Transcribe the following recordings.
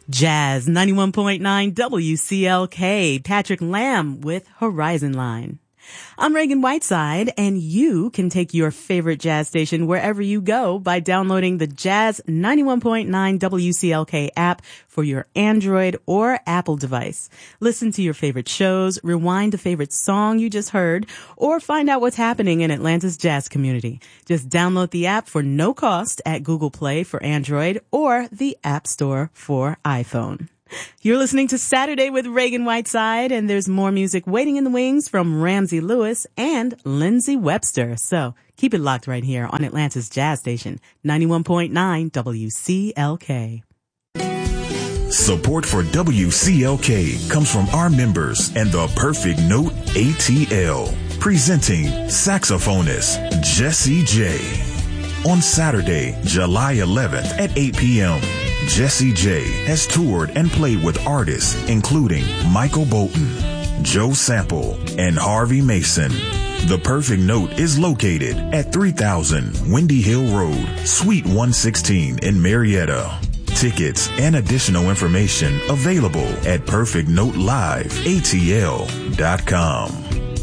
Jazz 91.9 WCLK, Patrick Lamb with Horizon Line. I'm Reagan Whiteside, and you can take your favorite jazz station wherever you go by downloading the Jazz 91.9 WCLK app for your Android or Apple device. Listen to your favorite shows, rewind a favorite song you just heard, or find out what's happening in Atlanta's jazz community. Just download the app for no cost at Google Play for Android or the App Store for iPhone. You're listening to Saturday with Reagan Whiteside, and there's more music waiting in the wings from Ramsey Lewis and Lindsey Webster. So keep it locked right here on Atlanta's Jazz Station, 91.9 WCLK. Support for WCLK comes from our members and the Perfect Note ATL, presenting saxophonist Jessie J. On Saturday, July 11th at 8 p.m., Jessie J has toured and played with artists including Michael Bolton, Joe Sample, and Harvey Mason. The Perfect Note is located at 3000 Windy Hill Road, Suite 116 in Marietta. Tickets and additional information available at perfectnoteliveatl.com.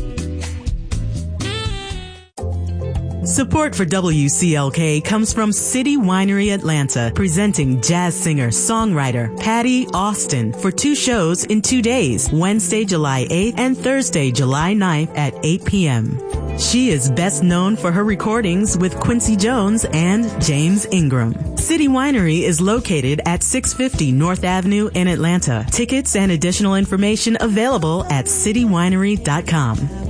Support for WCLK comes from City Winery Atlanta, presenting jazz singer, songwriter Patty Austin for 2 shows in 2 days, Wednesday, July 8th and Thursday, July 9th at 8 p.m. She is best known for her recordings with Quincy Jones and James Ingram. City Winery is located at 650 North Avenue in Atlanta. Tickets and additional information available at citywinery.com.